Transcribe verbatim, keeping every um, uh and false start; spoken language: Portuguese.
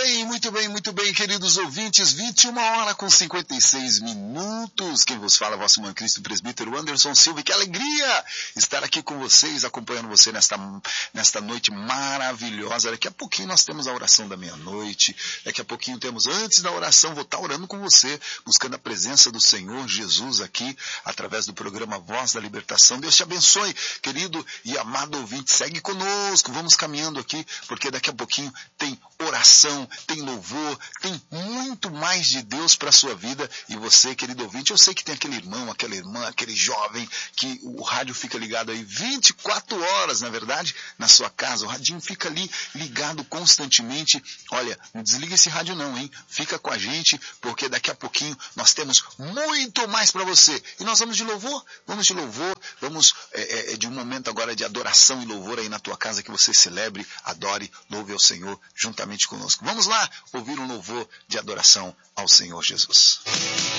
bem, muito bem, muito bem, queridos ouvintes, vinte e uma horas com cinquenta e seis minutos. Quem vos fala é vosso irmão Cristo, presbítero Anderson Silva. Que alegria estar aqui com vocês, acompanhando você nesta, nesta noite maravilhosa. Daqui a pouquinho nós temos a oração da meia-noite. Daqui a pouquinho temos, antes da oração, vou estar orando com você, buscando a presença do Senhor Jesus aqui, através do programa Voz da Libertação. Deus te abençoe, querido e amado ouvinte. Segue conosco, vamos caminhando aqui, porque daqui a pouquinho tem oração, tem louvor, tem muito mais de Deus para a sua vida. E você, querido ouvinte, eu sei que tem aquele irmão, aquela irmã, aquele jovem, que o rádio fica ligado aí vinte e quatro horas, na verdade, na sua casa. O radinho fica ali ligado constantemente. Olha, não desliga esse rádio não, hein? Fica com a gente, porque daqui a pouquinho nós temos muito mais para você. E nós vamos de louvor, vamos de louvor, vamos é, é, de um momento agora de adoração e louvor aí na tua casa, que você celebre, adore, louve ao Senhor juntamente conosco. Vamos lá ouvir um louvor de adoração ao Senhor Jesus.